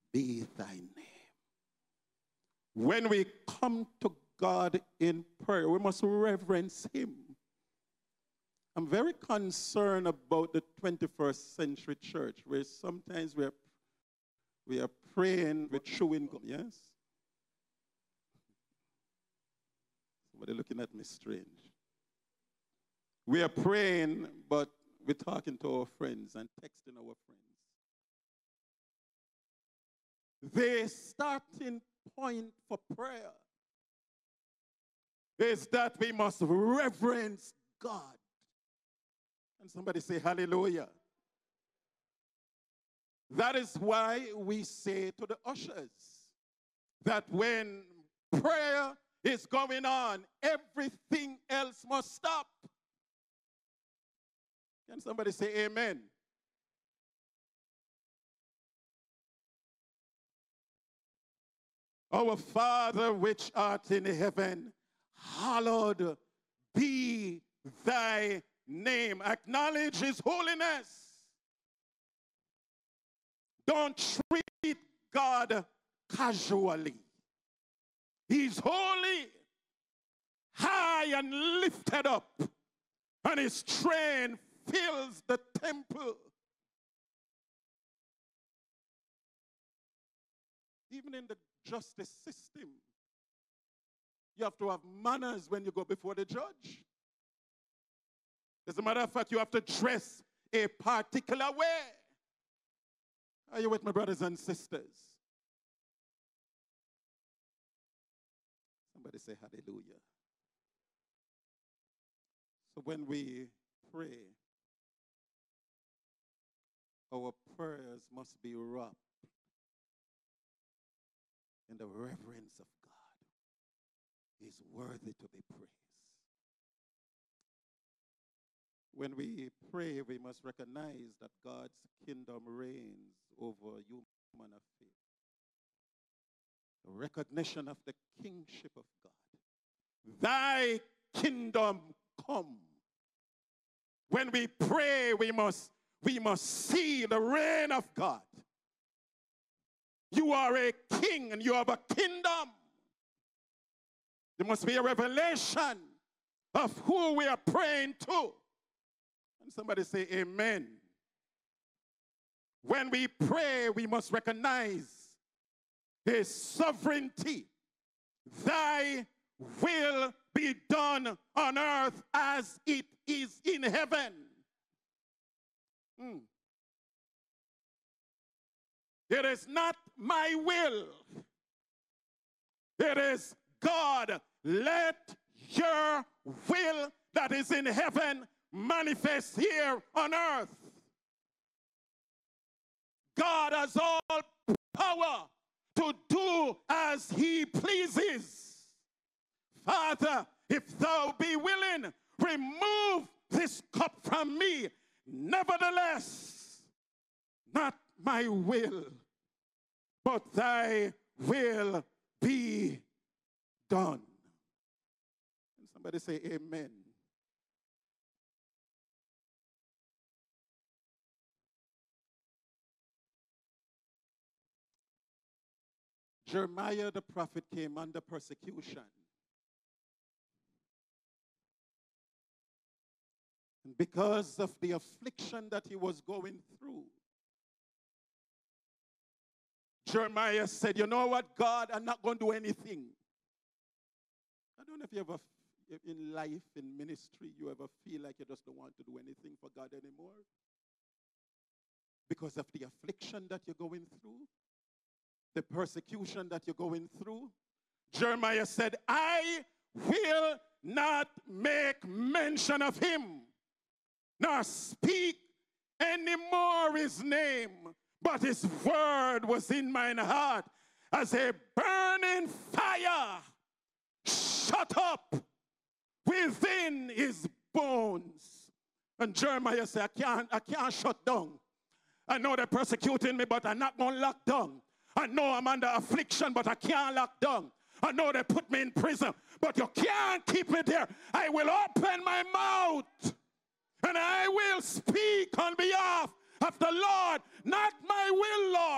be thy name. When we come to God in prayer, we must reverence him. I'm very concerned about the 21st century church, where sometimes we are praying with chewing gum, yes? Somebody looking at me strange. We are praying, but we're talking to our friends and texting our friends. The starting point for prayer is that we must reverence God. And somebody say hallelujah. That is why we say to the ushers that when prayer is going on, everything else must stop. Can somebody say amen? Our Father which art in heaven, hallowed be thy name. Acknowledge his holiness. Don't treat God casually. He's holy, high and lifted up, and his train fills the temple. Even in the justice system, you have to have manners when you go before the judge. As a matter of fact, you have to dress a particular way. Are you with my brothers and sisters? Somebody say hallelujah. So when we pray, our prayers must be wrapped in the reverence of God. He's worthy to be praised. When we pray, we must recognize that God's kingdom reigns over human affairs. The recognition of the kingship of God. Thy kingdom come. When we pray, we must see the reign of God. You are a king and you have a kingdom. There must be a revelation of who we are praying to. And somebody say amen. When we pray, we must recognize his sovereignty. Thy will be done on earth as it is in heaven. It is not my will. It is God, let your will that is in heaven manifest here on earth. God has all power to do as he pleases. Father, if thou be willing, remove this cup from me. Nevertheless, not my will, but thy will be done. And somebody say amen. Jeremiah the prophet came under persecution. And because of the affliction that he was going through, Jeremiah said, you know what, God, I'm not going to do anything. I don't know if you ever, in life, in ministry, you ever feel like you just don't want to do anything for God anymore. Because of the affliction that you're going through, the persecution that you're going through. Jeremiah said, I will not make mention of him, nor speak any more his name, but his word was in mine heart as a burning fire shut up within his bones. And Jeremiah said, I can't shut down. I know they're persecuting me, but I'm not going to lock down. I know I'm under affliction, but I can't lock down. I know they put me in prison, but you can't keep me there. I will open my mouth and I will speak on behalf of the Lord. Not my will,